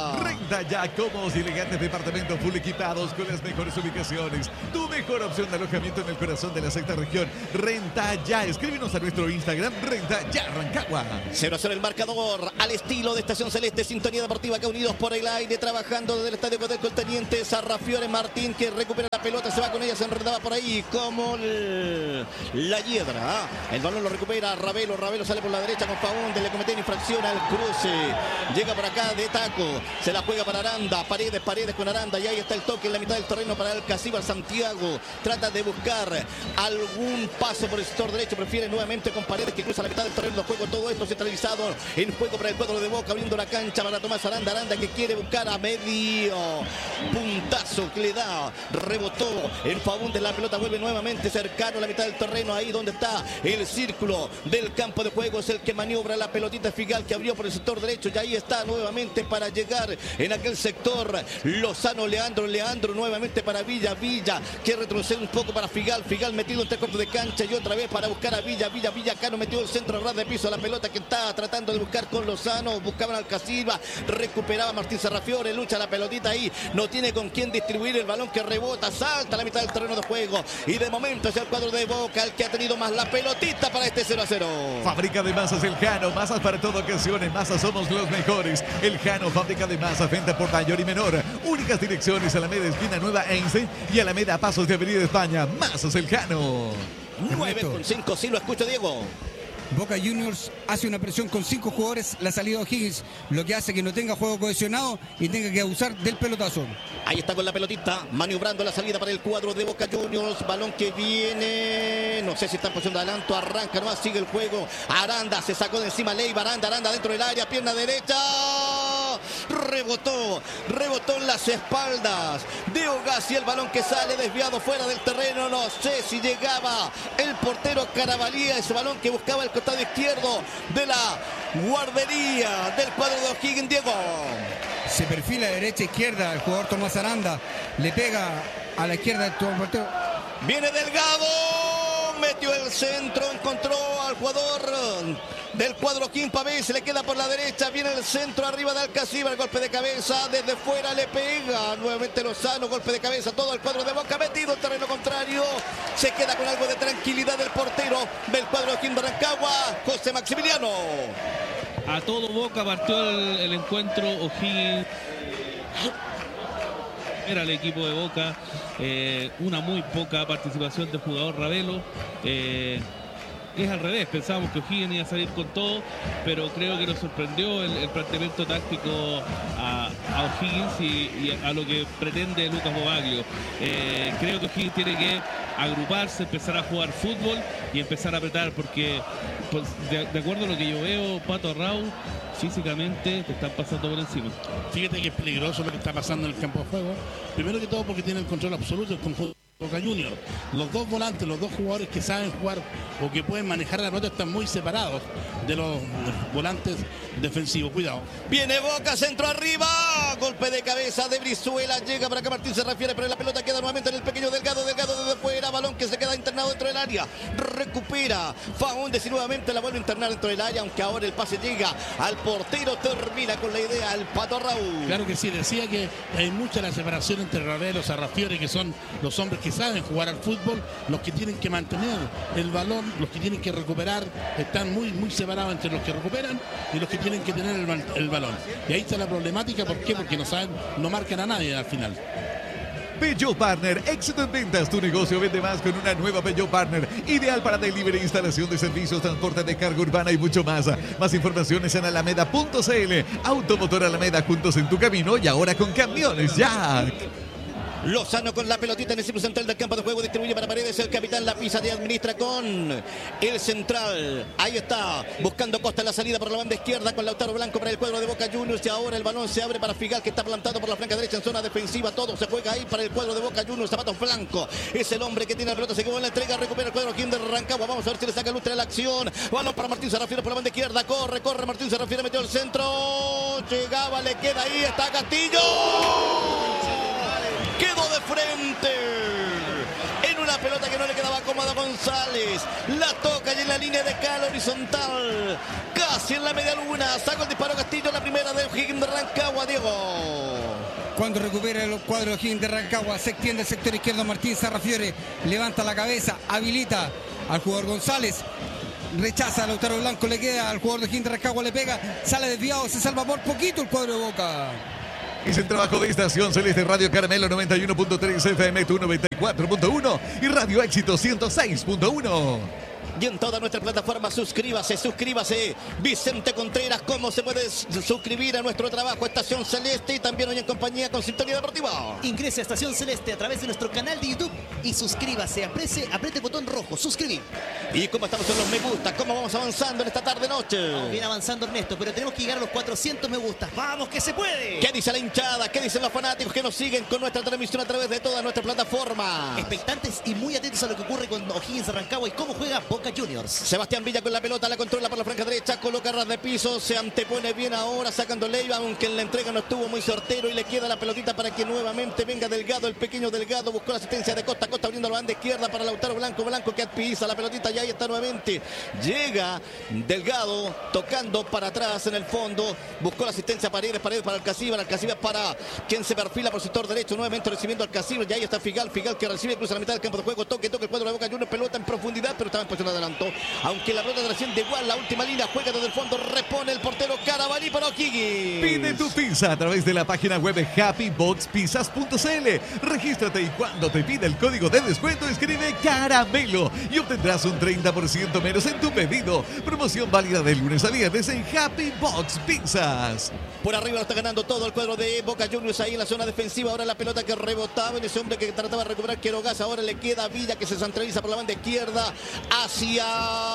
ya. Renta ya, cómodos y elegantes departamentos full equipados con las mejores ubicaciones. Tu mejor opción de alojamiento en el corazón de la sexta región. Renta ya. Escríbenos a nuestro Instagram, Renta ya Rancagua. 0-0 el marcador, al estilo de Estación Celeste, Sintonía Deportiva, acá unidos por el aire, trabajando desde el Estadio Codelco el teniente Sarrafiore Martín, que recupera la pelota, se va con ella, se enredaba por ahí como la hiedra. El balón lo recupera Ravelo sale por la derecha con Faúndez, le comete infracción al cruce, llega por acá de taco, se la juega para Aranda, Paredes con Aranda, y ahí está el toque en la mitad del terreno para el Casíbar. Santiago trata de buscar algún paso por el sector derecho, prefiere nuevamente con Paredes, que cruza la mitad del terreno de juego. Todo esto centralizado en juego para el cuadro de Boca, abriendo la cancha para Tomás Aranda, que quiere buscar a medio puntazo que le da, rebotó en Faúndez, la pelota vuelve nuevamente cercano a la mitad del terreno, ahí donde está el círculo del campo de juego, es el que maniobra la pelotita Figal, que abrió por el sector derecho, y ahí está nuevamente para llegar en aquel sector Lozano, Leandro nuevamente para Villa, que retrocede un poco para Figal metido en 3 cuartos de cancha, y otra vez para buscar a Villa, Cano metió el centro ras de piso, la pelota que está tratando de buscar con Lozano, buscaban al Casilva, recuperaba Martín Sarrafiore, lucha la pelotita ahí, no tiene con quién distribuir el balón, que rebota, salta a la mitad del terreno de juego, y de momento es el cuadro de Boca el que ha tenido más la pelotita para este 0-0. Fábrica de masas El Jano, masas para toda ocasión, en masas somos los mejores. El Jano, fábrica de masas, venta por mayor y menor. Únicas direcciones: Alameda esquina Nueva Einstein y Alameda Pasos de Avenida España. Masas El Jano. 9,5, sí lo escucho, Diego. Boca Juniors hace una presión con 5 jugadores, la salida de O'Higgins, lo que hace que no tenga juego cohesionado y tenga que abusar del pelotazo. Ahí está con la pelotita, maniobrando la salida para el cuadro de Boca Juniors, balón que viene, no sé si está en posición de adelanto, arranca nomás, sigue el juego, Aranda se sacó de encima Leiva, Aranda dentro del área, pierna derecha, rebotó en las espaldas de Ogassi, el balón que sale desviado fuera del terreno, no sé si llegaba el portero Carabalía, ese balón que buscaba el costado izquierdo de la guardería del cuadro de O'Higgins. Diego, se perfila de derecha a izquierda el jugador Tomás Aranda, le pega a la izquierda del portero. Viene Delgado, metió el centro, encontró al jugador del cuadro Kim Pavés, se le queda por la derecha, viene el centro arriba de Alcacíbar, golpe de cabeza, desde fuera le pega, nuevamente Lozano, golpe de cabeza, todo el cuadro de Boca metido en terreno contrario, se queda con algo de tranquilidad el portero del cuadro Kim de Rancagua, José Maximiliano. A todo Boca partió el encuentro O'Higgins. Era el equipo de Boca, una muy poca participación del jugador Ravelo. Es al revés, pensábamos que O'Higgins iba a salir con todo, pero creo que nos sorprendió el planteamiento táctico a O'Higgins y a lo que pretende Lucas Bobaglio. Creo que O'Higgins tiene que agruparse, empezar a jugar fútbol y empezar a apretar, porque pues, de acuerdo a lo que yo veo, Pato Arrau, físicamente te están pasando por encima. Fíjate que es peligroso lo que está pasando en el campo de juego. Primero que todo porque tiene el control absoluto del conjunto Boca Juniors. Los dos volantes, los dos jugadores que saben jugar o que pueden manejar la pelota están muy separados de los volantes defensivos. Cuidado. Viene Boca, centro arriba, golpe de cabeza de Brizuela, llega para acá Martín se refiere, pero la pelota queda nuevamente en el pequeño Delgado desde fuera, balón que se queda internado dentro del área, recupera Faúndez y nuevamente la vuelve a internar dentro del área, aunque ahora el pase llega al portero, termina con la idea el Pato Raúl. Claro que sí, decía que hay mucha la separación entre Ravelo y Sarrafiore, que son los hombres que saben jugar al fútbol, los que tienen que mantener el balón, los que tienen que recuperar, están muy separados entre los que recuperan y los que tienen que tener el balón. Y ahí está la problemática, ¿por qué? Porque no marcan a nadie al final. Peugeot Partner, éxito en ventas. Tu negocio vende más con una nueva Peugeot Partner. Ideal para delivery, instalación de servicios, transporte de carga urbana y mucho más. Más informaciones en alameda.cl. Automotor Alameda, juntos en tu camino y ahora con camiones Jack. Lozano con la pelotita en el círculo central del campo de juego, distribuye para Paredes, el capitán la pisa de administra con el central, ahí está, buscando Costa en la salida por la banda izquierda con Lautaro Blanco para el cuadro de Boca Juniors, y ahora el balón se abre para Figal, que está plantado por la flanca derecha en zona defensiva, todo se juega ahí para el cuadro de Boca Juniors. Zapato Blanco es el hombre que tiene la pelota, se quedó en la entrega, recupera el cuadro Kim de Rancagua, vamos a ver si le saca lustre a la acción, balón para Martín Sarrafiore por la banda izquierda, corre Martín Sarrafiore, metió el centro, llegaba, le queda ahí, está Castillo, quedó de frente en una pelota que no le quedaba cómoda a González, la toca y en la línea de cal horizontal, casi en la media luna, saca el disparo Castillo, la primera de O'Higgins de Rancagua. Diego. Cuando recupera el cuadro de O'Higgins de Rancagua, se extiende el sector izquierdo. Martín Sarrafiore levanta la cabeza, habilita al jugador González. Rechaza a Lautaro Blanco, le queda al jugador de O'Higgins de Rancagua, le pega, sale desviado, se salva por poquito el cuadro de Boca. Es el trabajo de Estación Celeste, Radio Caramelo 91.3 FM, tu 94.1 y Radio Éxito 106.1. Y en toda nuestra plataforma, suscríbase. Vicente Contreras, ¿cómo se puede suscribir a nuestro trabajo Estación Celeste? Y también hoy en compañía con Sintonía Deportiva. Ingrese a Estación Celeste a través de nuestro canal de YouTube y suscríbase. Apriete el botón rojo, suscribir. ¿Y cómo estamos en los me gusta? ¿Cómo vamos avanzando en esta tarde-noche? Vamos bien avanzando, Ernesto, pero tenemos que llegar a los 400 me gustas. ¡Vamos, que se puede! ¿Qué dice la hinchada? ¿Qué dicen los fanáticos que nos siguen con nuestra transmisión a través de toda nuestra plataforma? Expectantes y muy atentos a lo que ocurre con O'Higgins de Rancagua y cómo juega Boca Juniors. Sebastián Villa con la pelota, la controla por la franja derecha, coloca ras de piso, se antepone bien ahora, sacando Leiva, aunque en la entrega no estuvo muy certero y le queda la pelotita para que nuevamente venga Delgado, el pequeño Delgado, buscó la asistencia de Costa abriendo la banda izquierda para Lautaro Blanco que pisa la pelotita y ahí está nuevamente. Llega Delgado, tocando para atrás en el fondo, buscó la asistencia Paredes para Alcacíbar para quien se perfila por sector derecho, nuevamente recibiendo Alcacíbar y ahí está Figal que recibe, cruza la mitad del campo de juego, toque el cuadro de Boca Juniors, pelota en profundidad, pero estaba en posición de adelanto. Aunque la pelota recién de igual, la última línea juega desde el fondo, repone el portero Carabalí para O'Higgins. Pide tu pizza a través de la página web happyboxpizzas.cl. Regístrate y cuando te pida el código de descuento escribe Caramelo y obtendrás un 30% menos en tu pedido. Promoción válida de lunes a viernes en Happy Box Pizzas. Por arriba lo está ganando todo el cuadro de Boca Juniors ahí en la zona defensiva. Ahora la pelota que rebotaba en ese hombre que trataba de recuperar Quirogas. Ahora le queda Villa que se centraliza por la banda izquierda hacia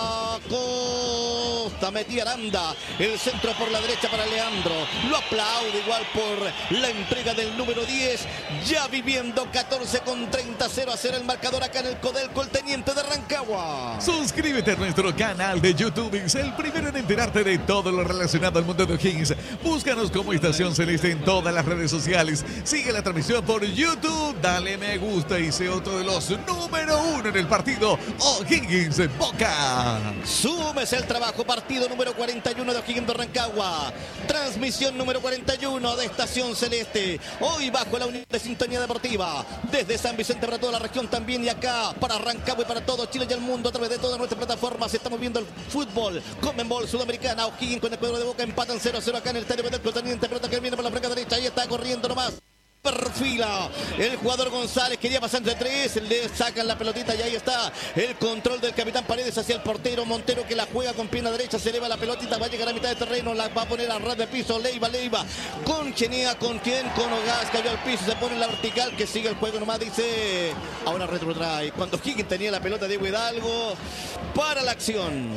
Costa. Metía Aranda. El centro por la derecha para Leandro. Lo aplaude igual por la entrega del número 10. Ya viviendo 14:30, 0-0 el marcador acá en el Codelco, el teniente de Rancagua. Suscríbete a nuestro canal de YouTube. Es el primero en enterarte de todo lo relacionado al mundo de O'Higgins. Búscanos como Estación Celeste en todas las redes sociales. Sigue la transmisión por YouTube. Dale me gusta y sé otro de los número 1 en el partido O'Higgins Boca. Súmese el trabajo, partido número 41 de O'Higgins de Rancagua. Transmisión número 41 de Estación Celeste. Hoy bajo la unión de Sintonía Deportiva. Desde San Vicente para toda la región también y acá para Rancagua y para todo Chile y el mundo a través de todas nuestras plataformas. Estamos viendo el fútbol. Conmebol Sudamericana. O'Higgins con el cuadro de Boca empatan 0-0 acá en el estadio del Teniente. Pelota que viene por la franja derecha. Ahí está corriendo nomás. Perfila el jugador González, quería pasar entre tres, le sacan la pelotita y ahí está el control del capitán Paredes hacia el portero Montero que la juega con pierna derecha, se eleva la pelotita, va a llegar a mitad de terreno, la va a poner a ras de piso, Leiva, con Chenea, con quien, con Ogaz, cayó al piso, se pone en la vertical, que sigue el juego nomás, dice, ahora retrotrae, cuando Higgins tenía la pelota de Hidalgo para la acción.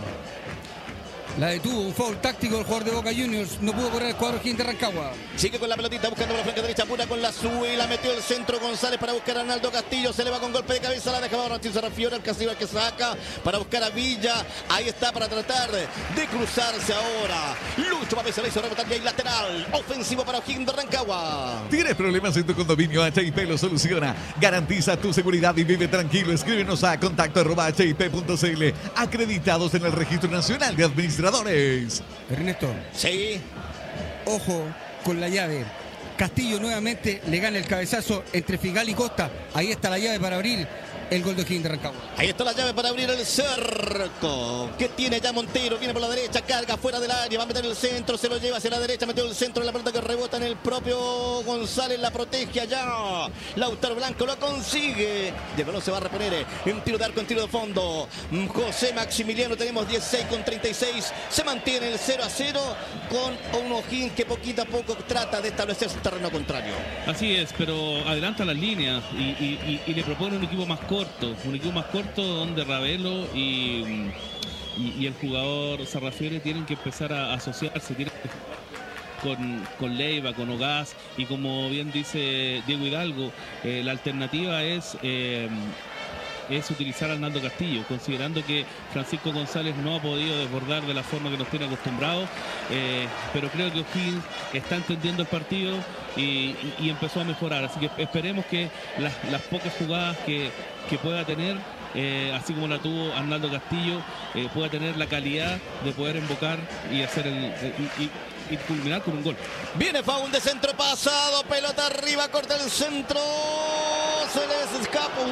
La detuvo, un foul táctico del jugador de Boca Juniors. No pudo correr el cuadro O'Higgins de Rancagua. Sigue con la pelotita, buscando por la frente derecha, pura con la sube y la metió el centro González para buscar a Arnaldo Castillo. Se le va con golpe de cabeza, la dejaba Martín Sarrafiore, el Castillo que saca para buscar a Villa. Ahí está para tratar de cruzarse ahora. Lucho Pávez se la hizo rebotar y ahí lateral. Ofensivo para O'Higgins de Rancagua. ¿Tienes problemas en tu condominio? HIP lo soluciona. Garantiza tu seguridad y vive tranquilo. Escríbenos a contacto@hip.cl. Acreditados en el Registro Nacional de Administradores. Ernesto. Sí. Ojo con la llave. Castillo nuevamente le gana el cabezazo entre Figal y Costa. Ahí está la llave para abrir el gol de O'Higgins de Rancagua. Ahí está la llave para abrir el cerco. Que tiene ya Montero, viene por la derecha, carga fuera del área, va a meter el centro, se lo lleva hacia la derecha, metió el centro, la pelota que rebota en el propio González, la protege allá. Lautaro Blanco lo consigue. De balón se va a reponer en tiro de arco, en tiro de fondo. José Maximiliano, tenemos 16:36. Se mantiene el 0-0 con un O'Higgins que poquito a poco trata de establecerse el terreno contrario. Así es, pero adelanta las líneas y le propone un equipo más corto donde Ravelo y el jugador Sarrafiore tienen que empezar a asociarse, tienen que con Leiva, con Ogaz y como bien dice Diego Hidalgo, la alternativa es utilizar a Arnaldo Castillo, considerando que Francisco González no ha podido desbordar de la forma que nos tiene acostumbrados, pero creo que O'Higgins está entendiendo el partido y empezó a mejorar, así que esperemos que las pocas jugadas que pueda tener, así como la tuvo Arnaldo Castillo, pueda tener la calidad de poder invocar y hacer y culminar con un gol. Viene Faun de centro pasado, pelota arriba, corta el centro, se les escapa.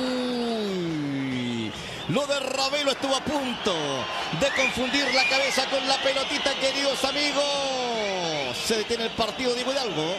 Lo de Ravelo estuvo a punto de confundir la cabeza con la pelotita, queridos amigos. Se detiene el partido, Diego Hidalgo.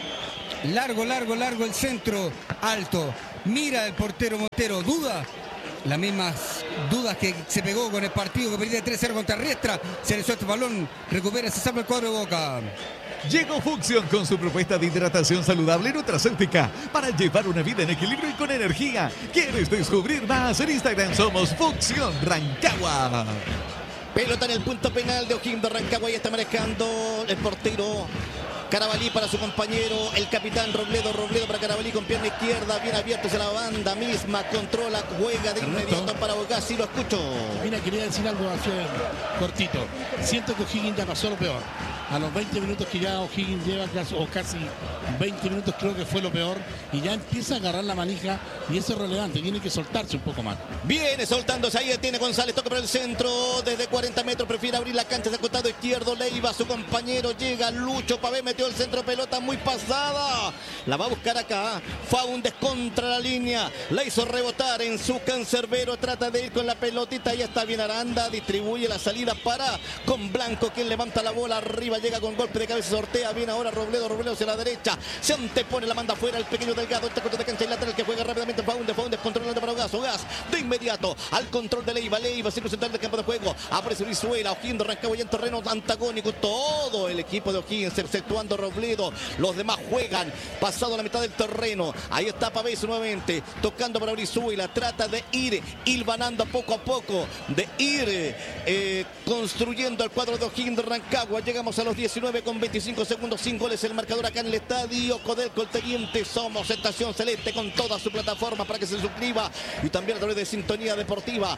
Largo el centro, alto. Mira el portero Montero, duda. Las mismas dudas que se pegó con el partido que perdía 3-0 contra Riestra. Se le suelta el balón, recupera, se salva el cuadro de Boca. Llegó Fucsion con su propuesta de hidratación saludable y nutracéutica para llevar una vida en equilibrio y con energía. ¿Quieres descubrir más? En Instagram somos Fucsion Rancagua. Pelota en el punto penal de O'Higgins de Rancagua y está manejando el portero Carabalí para su compañero, el capitán Robledo para Carabalí con pierna izquierda, bien abierto hacia la banda misma, controla, juega de inmediato para Bogás, sí lo escucho. Mira, quería decir algo así cortito. Siento que O'Higgins ya pasó lo peor. A los 20 minutos que ya O'Higgins lleva, o casi 20 minutos, creo que fue lo peor, y ya empieza a agarrar la manija, y eso es relevante, tiene que soltarse un poco más. Viene soltándose, ahí tiene González, toca por el centro, desde 40 metros, prefiere abrir la cancha de costado izquierdo, Leiva, su compañero, llega Lucho Pavé, metió el centro, pelota muy pasada, la va a buscar acá, Faúndez contra la línea, la hizo rebotar en su cancerbero, trata de ir con la pelotita, ya está bien Aranda, distribuye la salida para con Blanco, quien levanta la bola arriba, llega con golpe de cabeza, sortea bien ahora Robledo hacia la derecha, se antepone, la manda afuera el pequeño Delgado, está corto de cancha y lateral que juega rápidamente Faúndez controlando para Gas de inmediato al control de Leiva, círculo central del campo de juego, aparece Brizuela, O'Higgins de Rancagua ya en terreno antagónico, todo el equipo de O'Higgins exceptuando Robledo, los demás juegan pasado la mitad del terreno, ahí está Pavés nuevamente, tocando para Brizuela, trata de ir hilvanando poco a poco, de ir construyendo el cuadro de O'Higgins de Rancagua, llegamos a los 19 con 25 segundos, 5 goles el marcador acá en el estadio Codelco el Teniente. Somos Estación Celeste con toda su plataforma para que se suscriba y también a través de Sintonía Deportiva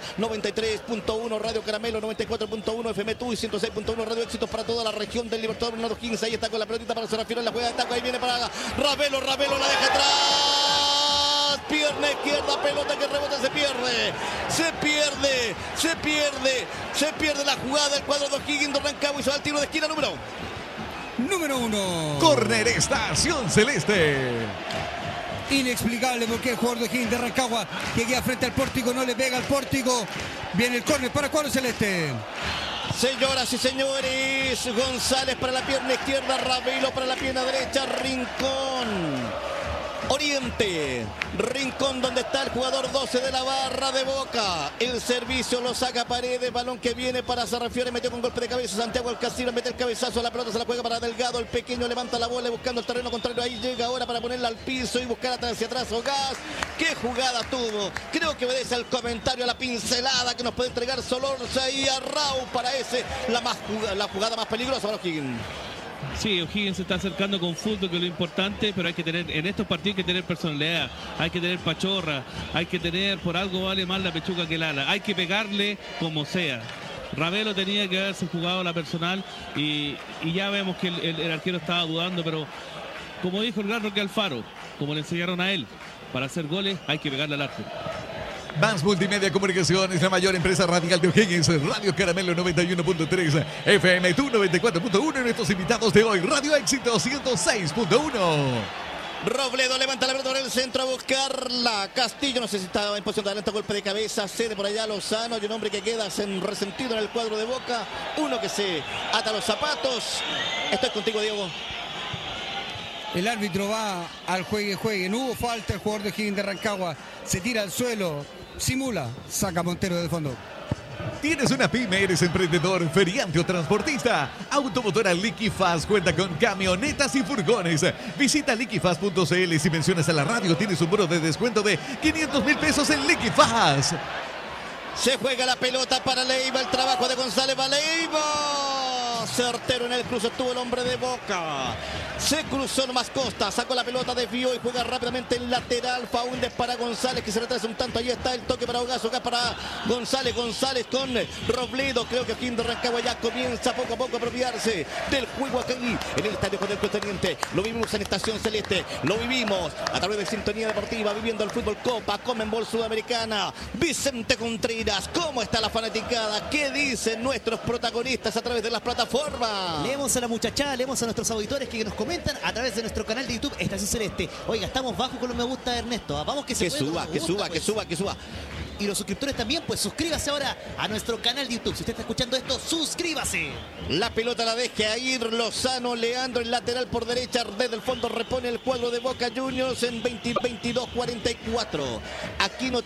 93.1 Radio Caramelo, 94.1 FM TUI, 106.1 Radio Éxitos para toda la región del Libertador. Bernardo Higgins ahí está con la pelotita para Serafino en la juega de taco, ahí viene para Ravelo la deja atrás, pierna izquierda, pelota que rebota, se pierde la jugada del cuadro de O'Higgins de Rancagua y se va al tiro de esquina número 1. Córner Estación Celeste. Inexplicable porque el jugador de O'Higgins de Rancagua que queda frente al pórtico, no le pega al pórtico. Viene el córner para cuadro celeste. Señoras y señores, González para la pierna izquierda, Ravelo para la pierna derecha, Rincón. Oriente, Rincón donde está el jugador 12 de la barra de Boca, el servicio lo saca Paredes, balón que viene para Sarrafiore, metió con golpe de cabeza Santiago Alcacira, mete el cabezazo a la pelota, se la juega para Delgado, el pequeño levanta la bola buscando el terreno contrario, ahí llega ahora para ponerla al piso y buscar hacia atrás Gas. Qué jugada tuvo, creo que obedece al comentario, a la pincelada que nos puede entregar Solorza y a Rau para la jugada más peligrosa para O'Higgins. Sí, O'Higgins se está acercando con fútbol, que es lo importante, pero hay que tener, en estos partidos hay que tener personalidad, hay que tener pachorra, hay que tener, por algo vale más la pechuga que el ala, hay que pegarle como sea. Ravelo tenía que haberse jugado la personal y ya vemos que el arquero estaba dudando, pero como dijo el gran Roque Alfaro, como le enseñaron a él, para hacer goles hay que pegarle al arco. Más Multimedia Comunicaciones, la mayor empresa radial de O'Higgins, Radio Caramelo 91.3, FM TUI 94.1 y nuestros invitados de hoy, Radio Éxito 106.1. Robledo levanta la pelota por el centro a buscarla. Castillo, no sé si estaba en posición de adelante, golpe de cabeza, cede por allá Lozano y un hombre que queda resentido en el cuadro de Boca. Uno que se ata los zapatos. Estoy contigo, Diego. El árbitro va al juegue. No hubo falta, el jugador de O'Higgins de Rancagua se tira al suelo, simula, saca Montero de fondo. ¿Tienes una pyme, eres emprendedor, feriante o transportista? Automotora Liquifast cuenta con camionetas y furgones. Visita liquifast.cl y si mencionas a la radio tienes un bono de descuento de 500,000 pesos en Liquifast. Se juega la pelota para Leiva, el trabajo de González va Leiva. Certero en el cruce, estuvo el hombre de Boca. Se cruzó nomás Costa, sacó la pelota, desvió y juega rápidamente el lateral. Faúndez para González que se retrasa un tanto. Ahí está el toque para Ogazo, acá para González con Robledo. Creo que O'Higgins de Rancagua ya comienza poco a poco a apropiarse del juego aquí en el estadio Codelco Teniente. Lo vivimos en Estación Celeste, lo vivimos a través de Sintonía Deportiva, viviendo el fútbol Copa Conmebol Sudamericana. Vicente Contreras, ¿cómo está la fanaticada? ¿Qué dicen nuestros protagonistas a través de las plataformas? forma. Leemos a la muchachada, leemos a nuestros auditores que nos comentan a través de nuestro canal de YouTube Estación Celeste. Oiga, estamos bajo con los me gusta de Ernesto. Vamos que se puede, Que suba. Y los suscriptores también, pues suscríbase ahora a nuestro canal de YouTube. Si usted está escuchando esto, suscríbase. La pelota la deja ir Lozano, Leandro en lateral por derecha, desde el fondo repone el cuadro de Boca Juniors en 22-44. Aquí no